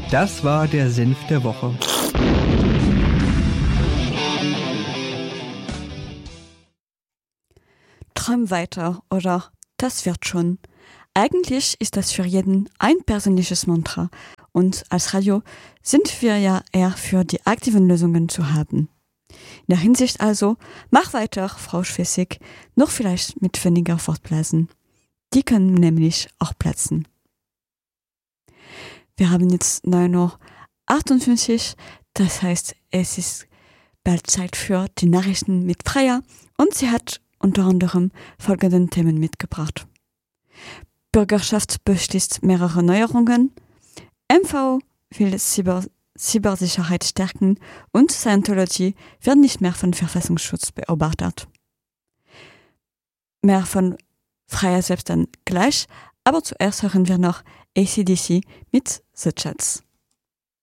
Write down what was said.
Das war der Senf der Woche. Träum weiter oder das wird schon. Eigentlich ist das für jeden ein persönliches Mantra und als Radio sind wir ja eher für die aktiven Lösungen zu haben. In der Hinsicht also, mach weiter, Frau Schwessig, noch vielleicht mit weniger Fortblasen. Die können nämlich auch platzen. Wir haben jetzt 9:58 Uhr, das heißt, es ist bald Zeit für die Nachrichten mit Freya und sie hat unter anderem folgende Themen mitgebracht. Bürgerschaft beschließt mehrere Neuerungen, MV will Cybersicherheit stärken und Scientology wird nicht mehr von Verfassungsschutz beobachtet. Mehr von Freya selbst dann gleich, aber zuerst hören wir noch AC/DC mit The Chats.